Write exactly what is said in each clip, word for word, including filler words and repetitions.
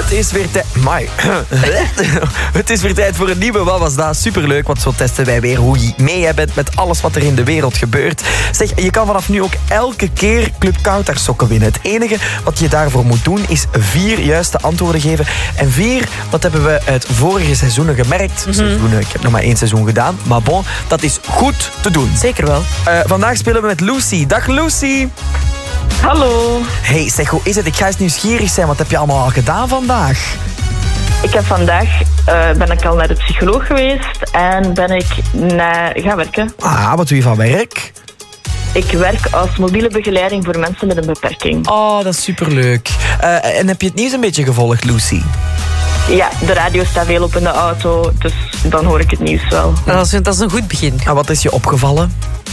Het is weer tijd... Mai. Het is weer tijd voor een nieuwe Wat Was Dat? Superleuk, want zo testen wij weer hoe je mee bent met alles wat er in de wereld gebeurt. Zeg, je kan vanaf nu ook elke keer Club Kautar sokken winnen. Het enige wat je daarvoor moet doen is vier juiste antwoorden geven. En vier, dat hebben we uit vorige seizoenen gemerkt. Mm-hmm. Seizoenen, ik heb nog maar één seizoen gedaan. Maar bon, dat is goed te doen. Zeker wel. Uh, vandaag spelen we met Lucy. Dag Lucy. Hallo. Hey, zeg, hoe is het? Ik ga eens nieuwsgierig zijn. Wat heb je allemaal al gedaan vandaag? Ik heb vandaag, uh, ben ik al naar de psycholoog geweest en ben ik naar, gaan werken. Ah, wat doe je van werk? Ik werk als mobiele begeleiding voor mensen met een beperking. Oh, dat is superleuk. Uh, en heb je het nieuws een beetje gevolgd, Lucy? Ja, de radio staat veel op in de auto, dus dan hoor ik het nieuws wel. Dat is, dat is een goed begin. En wat is je opgevallen?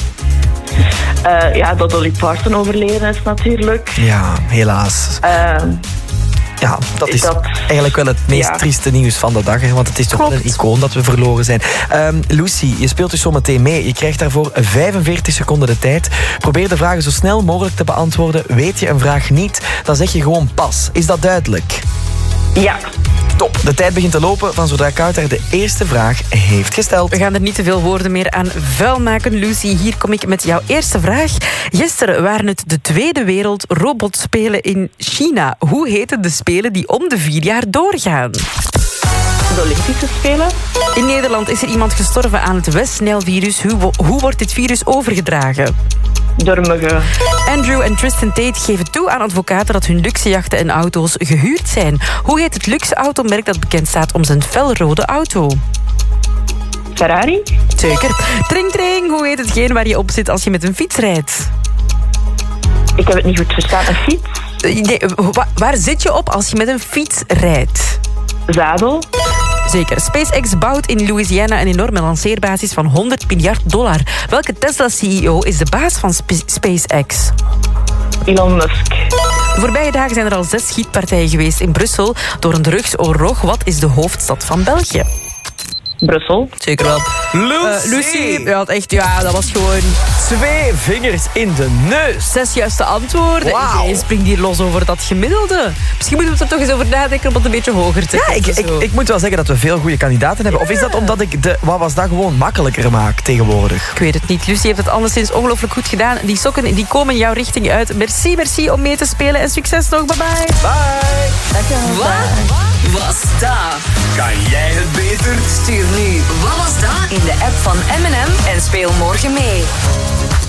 Uh, ja, dat Dolly Parton overleden is natuurlijk. Ja, helaas. Uh, ja, dat is dat, eigenlijk wel het meest ja. trieste nieuws van de dag. Hè, want het is toch wel een icoon dat we verloren zijn. Um, Lucy, je speelt dus zo meteen mee. Je krijgt daarvoor vijfenveertig seconden de tijd. Probeer de vragen zo snel mogelijk te beantwoorden. Weet je een vraag niet, dan zeg je gewoon pas. Is dat duidelijk? Ja. Top. De tijd begint te lopen van zodra Kautar de eerste vraag heeft gesteld. We gaan er niet te veel woorden meer aan vuil maken. Lucy, hier kom ik met jouw eerste vraag. Gisteren waren het de Tweede Wereld Robotspelen in China. Hoe heten de spelen die om de vier jaar doorgaan? De Olympische Spelen. In Nederland is er iemand gestorven aan het West-Nile-virus. Hoe, hoe wordt dit virus overgedragen? Door muggen. Andrew en Tristan Tate geven toe aan advocaten dat hun luxe jachten en auto's gehuurd zijn. Hoe heet het luxe automerk dat bekend staat om zijn felrode auto? Ferrari. Zeker. Tring, tring. Hoe heet hetgeen waar je op zit als je met een fiets rijdt? Ik heb het niet goed verstaan. Een fiets? Nee, wa- waar zit je op als je met een fiets rijdt? Zadel. Zeker. SpaceX bouwt in Louisiana een enorme lanceerbasis van honderd miljard dollar. Welke Tesla-C E O is de baas van Sp- SpaceX? Elon Musk. De voorbije dagen zijn er al zes schietpartijen geweest in Brussel door een drugsoorlog. Wat is de hoofdstad van België? Brussel. Zeker wel. Lucy! Uh, Lucy, ja, echt, ja, dat was gewoon... Twee vingers in de neus. Zes juiste antwoorden. Wow. Je springt hier los over dat gemiddelde. Misschien moeten we er toch eens over nadenken om het een beetje hoger te Ja, ik, ik, ik moet wel zeggen dat we veel goede kandidaten hebben. Ja. Of is dat omdat ik de Wat Was Dat gewoon makkelijker maak tegenwoordig? Ik weet het niet. Lucy heeft het anderszins ongelooflijk goed gedaan. Die sokken die komen jouw richting uit. Merci, merci om mee te spelen. En succes nog. Bye bye. Bye. Dankjewel. Wat was dat? Kan jij het beter? Stuur nu Wat was dat in de app van M en M en speel morgen mee.